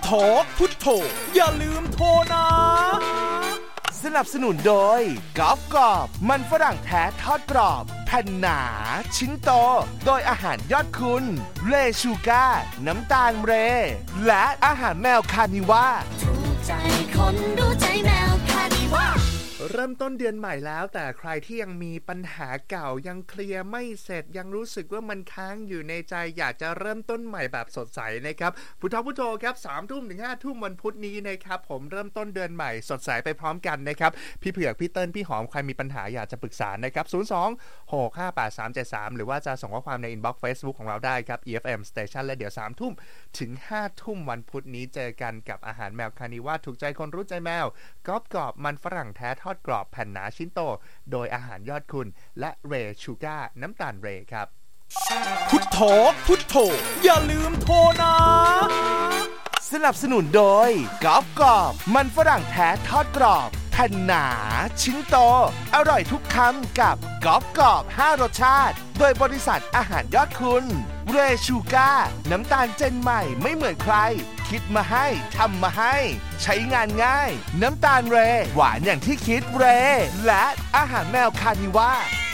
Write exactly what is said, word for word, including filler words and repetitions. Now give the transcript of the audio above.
โธพุทโธอย่าลืมโทรนะสนับสนุนโดยกอล์ฟกรอบมันฝรั่งแท้ทอดกรอบแผ่นหนาชิ้นโตโดยอาหารยอดคุณเรชูก้าน้ำตาลเรและอาหารแมวคานิว่าถูกใจคนรู้ใจแมวคานิว่าเริ่มต้นเดือนใหม่แล้วแต่ใครที่ยังมีปัญหาเก่ายังเคลียร์ไม่เสร็จยังรู้สึกว่ามันค้างอยู่ในใจอยากจะเริ่มต้นใหม่แบบสดใสนะครับพุทธพุทโธครับสามทุ่มถึงห้าทุ่มวันพุธนี้นะครับผมเริ่มต้นเดือนใหม่สดใสไปพร้อมกันนะครับพี่เผือกพี่เติ้ลพี่หอมใครมีปัญหาอยากจะปรึกษานะครับศูนย์ สอง หก ห้า แปด สาม เจ็ด สามหรือว่าจะส่งข้อความใน inbox Facebook ของเราได้ครับ อี เอฟ เอ็ม Station และเดี๋ยวสามทุ่มถึงห้าทุ่มวันพุธนี้เจอกันกับอาหารแมวคานิว่าถูกใจคนรู้ใจแมวกรอบกรอบมันฝรั่งแท้ทอดกรอบแผ่นหนาชิ้นโตโดยอาหารยอดคุณและเรชูก้าน้ำตาลเรครับพุทโธพุทโธอย่าลืมโทรนะสนับสนุนโดยกอล์ฟกรอบมันฝรั่งแท้ทอดกรอบแผ่นหนาชิ้นโตอร่อยทุกคำกับกอล์ฟกรอบห้ารสชาติโดยบริษัทอาหารยอดคุณเรชูก้าน้ำตาลเจนใหม่ไม่เหมือนใครคิดมาให้ทำมาให้ใช้งานง่ายน้ำตาลเรหวานอย่างที่คิดเรและอาหารแมวคานิว่า